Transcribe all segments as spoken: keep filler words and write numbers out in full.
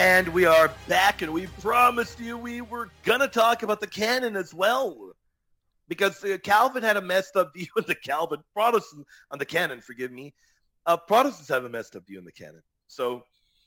And we are back, and we promised you we were going to talk about the canon as well. Because uh, Calvin had a messed up view on the Calvin, Protestant, on the canon, forgive me. Uh, Protestants have a messed up view on the canon. So,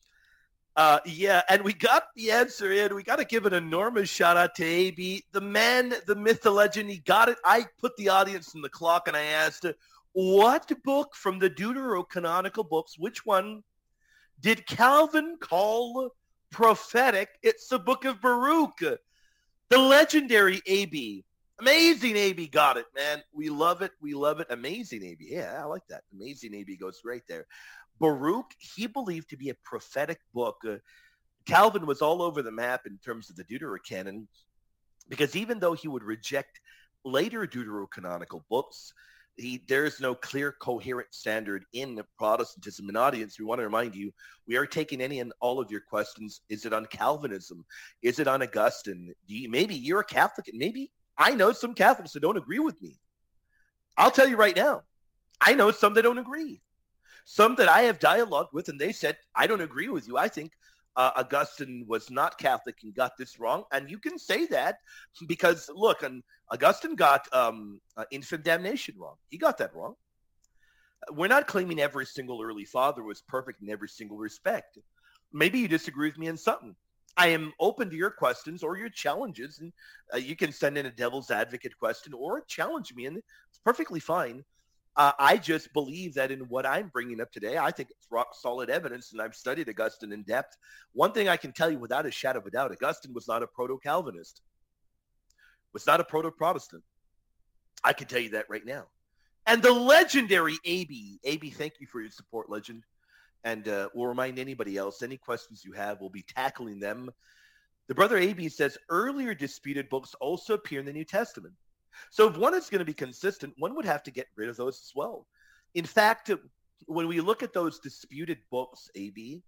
uh, yeah, and we got the answer in. We got to give an enormous shout out to A B. The man, the myth, the legend, he got it. I put the audience in the clock, and I asked, what book from the Deuterocanonical books, which one did Calvin call prophetic? It's the book of Baruch. The legendary A B. Amazing A B got it, man. We love it. We love it. Amazing A B. Yeah, I like that. Amazing A B goes right there. Baruch, he believed to be a prophetic book. Uh, Calvin was all over the map in terms of the Deuterocanon, because even though he would reject later Deuterocanonical books, He, there is no clear, coherent standard in Protestantism. And audience, we want to remind you, we are taking any and all of your questions. Is it on Calvinism? Is it on Augustine? Do you, maybe you're a Catholic, and maybe I know some Catholics that don't agree with me. I'll tell you right now, I know some that don't agree. Some that I have dialogued with, and they said, I don't agree with you. I think Uh, Augustine was not Catholic and got this wrong. And you can say that because, look, and Augustine got um, uh, infant damnation wrong. He got that wrong. We're not claiming every single early father was perfect in every single respect. Maybe you disagree with me in something. I am open to your questions or your challenges, and uh, you can send in a devil's advocate question or challenge me, and it's perfectly fine. Uh, I just believe that in what I'm bringing up today, I think it's rock solid evidence, and I've studied Augustine in depth. One thing I can tell you without a shadow of a doubt, Augustine was not a proto-Calvinist, was not a proto-Protestant. I can tell you that right now. And the legendary A B, A B, thank you for your support, legend. And uh, we'll remind anybody else, any questions you have, we'll be tackling them. The brother A B says, earlier disputed books also appear in the New Testament. So if one is going to be consistent, one would have to get rid of those as well. In fact, when we look at those disputed books, A B,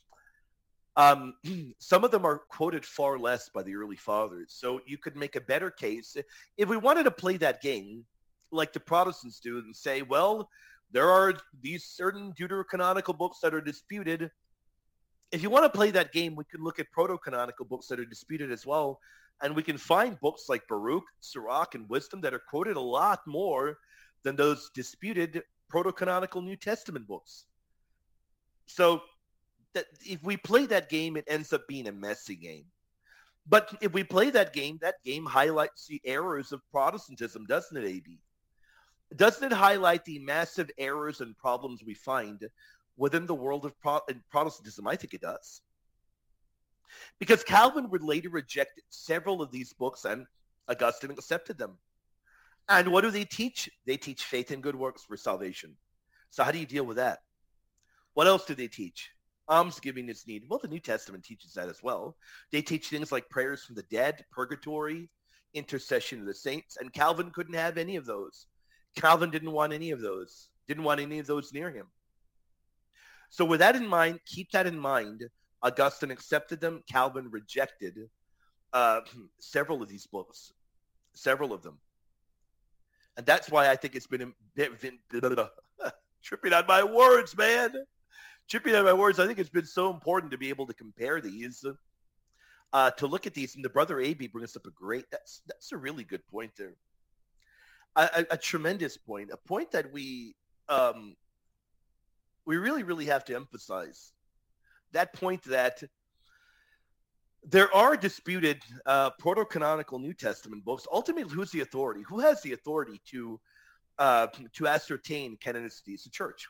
um, some of them are quoted far less by the early fathers. So you could make a better case. If we wanted to play that game like the Protestants do and say, well, there are these certain deuterocanonical books that are disputed. If you want to play that game, we can look at proto-canonical books that are disputed as well. And we can find books like Baruch, Sirach, and Wisdom that are quoted a lot more than those disputed proto-canonical New Testament books. So that if we play that game, it ends up being a messy game. But if we play that game, that game highlights the errors of Protestantism, doesn't it, A B? Doesn't it highlight the massive errors and problems we find within the world of Pro- Protestantism? I think it does. Because Calvin would later reject several of these books, and Augustine accepted them. And what do they teach? They teach faith and good works for salvation. So how do you deal with that? What else do they teach? Almsgiving is needed. Well, the New Testament teaches that as well. They teach things like prayers from the dead, purgatory, intercession of the saints, and Calvin couldn't have any of those. Calvin didn't want any of those, didn't want any of those near him. So with that in mind, keep that in mind. Augustine accepted them. Calvin rejected uh, several of these books, several of them. And that's why I think it's been, been, been blah, blah, blah, tripping on my words, man. Tripping on my words. I think it's been so important to be able to compare these, uh, to look at these. And the brother A B brings up a great, that's, that's a really good point there. A, a, a tremendous point, a point that we, um, we really, really have to emphasize. That point that there are disputed uh, proto-canonical New Testament books. Ultimately, who's the authority? Who has the authority to uh, to ascertain canonicity? It's the church.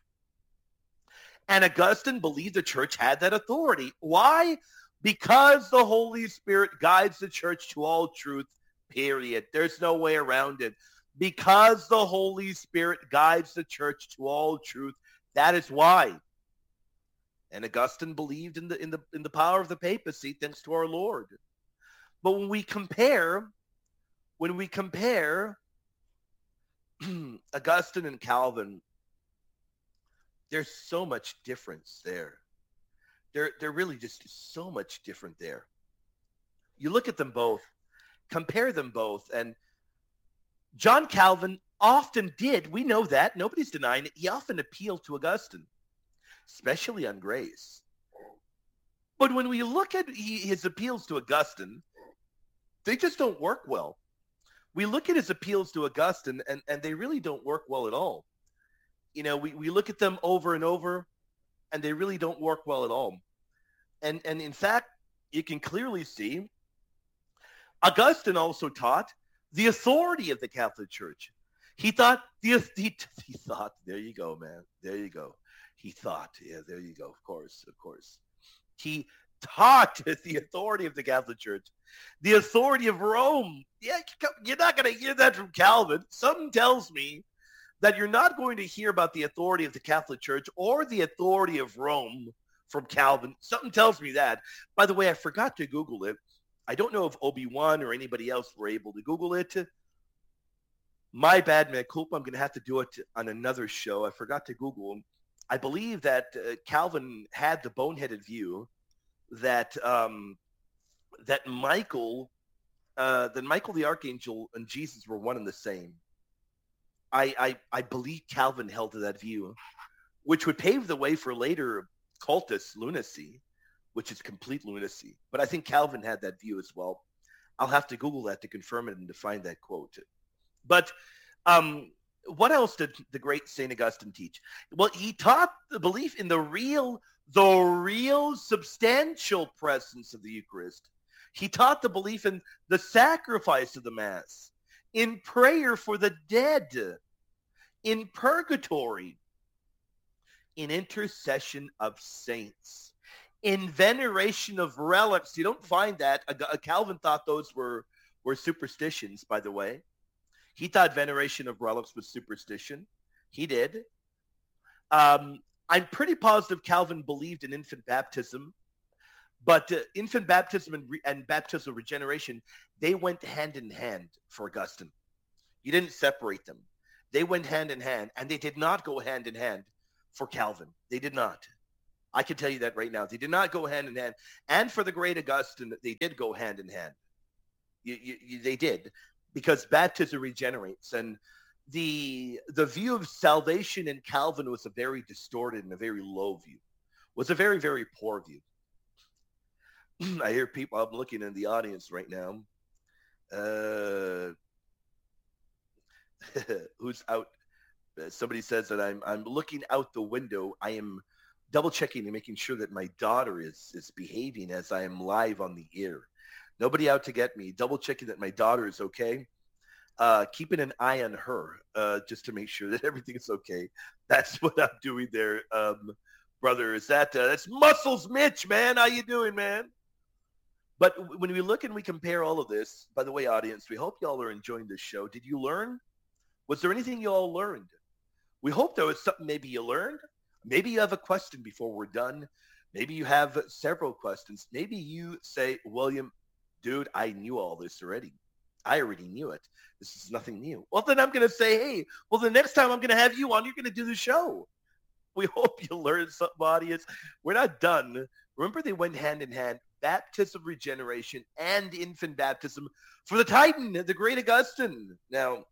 And Augustine believed the church had that authority. Why? Because the Holy Spirit guides the church to all truth, period. There's no way around it. Because the Holy Spirit guides the church to all truth. That is why. And Augustine believed in the in the in the power of the papacy, thanks to our Lord. But when we compare, when we compare Augustine and Calvin, there's so much difference there. There, there really just is so much different there. You look at them both, compare them both, and John Calvin often did, we know that, nobody's denying it, he often appealed to Augustine, especially on grace. But when we look at he, his appeals to Augustine, they just don't work well. We look at his appeals to Augustine, and, and they really don't work well at all. You know, we, we look at them over and over, and they really don't work well at all. And and in fact, you can clearly see Augustine also taught the authority of the Catholic Church. He thought the he, he thought there you go, man, there you go. He thought, yeah, there you go. Of course, of course. He taught the authority of the Catholic Church, the authority of Rome. Yeah, you're not going to hear that from Calvin. Something tells me that you're not going to hear about the authority of the Catholic Church or the authority of Rome from Calvin. Something tells me that. By the way, I forgot to Google it. I don't know if Obi-Wan or anybody else were able to Google it. My bad, man. Cool. I'm going to have to do it on another show. I forgot to Google. I believe that uh, Calvin had the boneheaded view that um, that Michael, uh, that Michael the Archangel and Jesus were one and the same. I, I I believe Calvin held to that view, which would pave the way for later cultist lunacy, which is complete lunacy. But I think Calvin had that view as well. I'll have to Google that to confirm it and to find that quote. But um, what else did the great Saint Augustine teach? Well, he taught the belief in the real, the real substantial presence of the Eucharist. He taught the belief in the sacrifice of the Mass, in prayer for the dead, in purgatory, in intercession of saints, in veneration of relics. You don't find that. Calvin thought those were, were superstitions, by the way. He thought veneration of relics was superstition. He did. Um, I'm pretty positive Calvin believed in infant baptism, but uh, infant baptism and, re- and baptismal regeneration, they went hand in hand for Augustine. You didn't separate them. They went hand in hand, and they did not go hand in hand for Calvin. They did not. I can tell you that right now. They did not go hand in hand. And for the great Augustine, they did go hand in hand. You, you, you, they did. Because baptism regenerates, and the the view of salvation in Calvin was a very distorted and a very low view, was a very, very poor view. I hear people, I'm looking in the audience right now, uh, who's out. Somebody says that I'm I'm looking out the window. I am double checking and making sure that my daughter is is behaving as I am live on the air. Nobody out to get me. Double checking that my daughter is okay. Uh, keeping an eye on her uh, just to make sure that everything is okay. That's what I'm doing there, um, brother. Is that uh, that's Muscles Mitch, man? How you doing, man? But when we look and we compare all of this, by the way, audience, we hope y'all are enjoying this show. Did you learn? Was there anything you all learned? We hope there was something maybe you learned. Maybe you have a question before we're done. Maybe you have several questions. Maybe you say, William, dude, I knew all this already. I already knew it. This is nothing new. Well, then I'm going to say, hey, well, the next time I'm going to have you on, you're going to do the show. We hope you learned something, audience. We're not done. Remember, they went hand in hand, baptism, regeneration, and infant baptism for the Titan, the great Augustine. Now,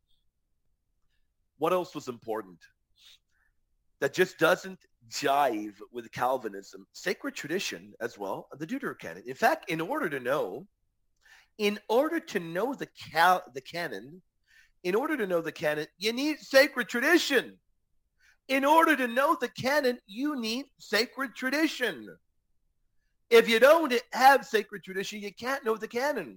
what else was important? That just doesn't jive with Calvinism. Sacred tradition as well, the Deuterocanon. In fact, in order to know, in order to know the cal- the canon, in order to know the canon, you need sacred tradition. In order to know the canon, you need sacred tradition. If you don't have sacred tradition, you can't know the canon.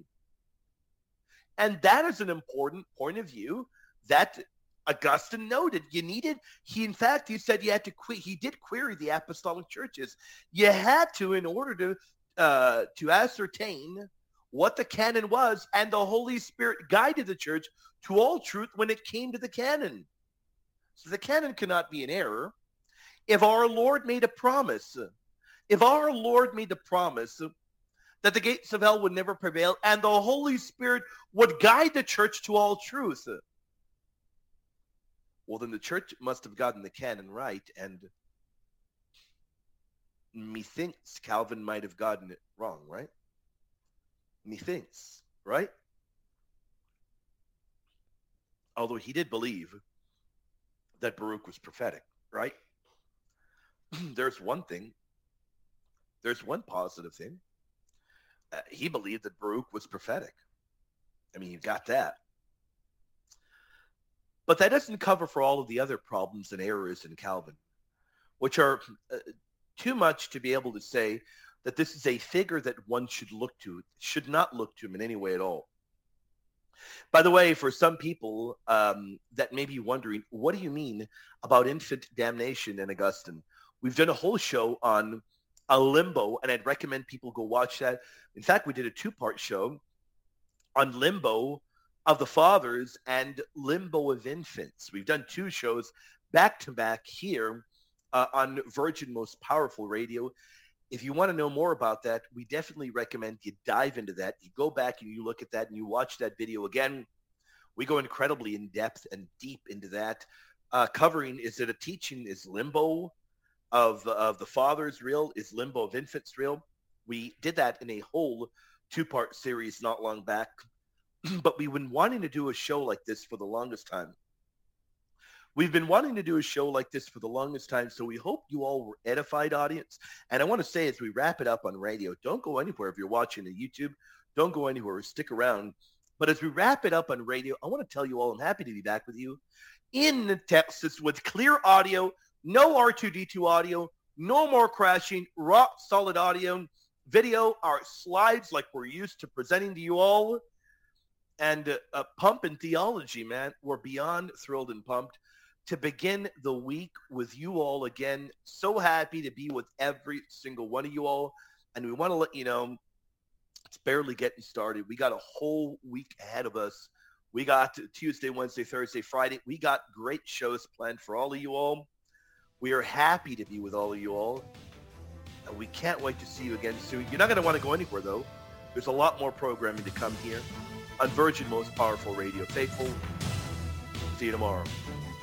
And that is an important point of view that Augustine noted. You needed, he, in fact, he said you had to, que- he did query the apostolic churches. You had to, in order to, uh, to ascertain what the canon was, and the Holy Spirit guided the church to all truth when it came to the canon. So the canon cannot be an error. If our Lord made a promise, if our Lord made a promise that the gates of hell would never prevail and the Holy Spirit would guide the church to all truth, well, then the church must have gotten the canon right, and methinks Calvin might have gotten it wrong, right? Methinks, right? Although he did believe that Baruch was prophetic, right? There's one thing. there's one positive thing. Uh, he believed that Baruch was prophetic. I mean, you got that. But that doesn't cover for all of the other problems and errors in Calvin, which are uh, too much to be able to say that this is a figure that one should look to, should not look to him in any way at all. By the way, for some people um, that may be wondering, what do you mean about infant damnation and Augustine? We've done a whole show on a limbo, and I'd recommend people go watch that. In fact, we did a two-part show on limbo of the fathers and limbo of infants. We've done two shows back-to-back here uh, on Virgin Most Powerful Radio. If you want to know more about that, we definitely recommend you dive into that. You go back and you look at that and you watch that video again. We go incredibly in depth and deep into that, uh, covering, is it a teaching, is limbo of, of the fathers real? Is limbo of infants real? We did that in a whole two-part series not long back. But we've been wanting to do a show like this for the longest time. We've been wanting to do a show like this for the longest time, so we hope you all were edified, audience. And I want to say, as we wrap it up on radio, don't go anywhere if you're watching on YouTube. Don't go anywhere. Stick around. But as we wrap it up on radio, I want to tell you all I'm happy to be back with you in Texas with clear audio, no R two D two audio, no more crashing, rock solid audio, video, our slides like we're used to presenting to you all. And uh, uh, Pump and Theology, man, we're beyond thrilled and pumped to begin the week with you all again. So happy to be with every single one of you all. And we want to let you know, it's barely getting started. We got a whole week ahead of us. We got Tuesday, Wednesday, Thursday, Friday. We got great shows planned for all of you all. We are happy to be with all of you all. And we can't wait to see you again soon. You're not going to want to go anywhere, though. There's a lot more programming to come here on Virgin Most Powerful Radio. Faithful. See you tomorrow.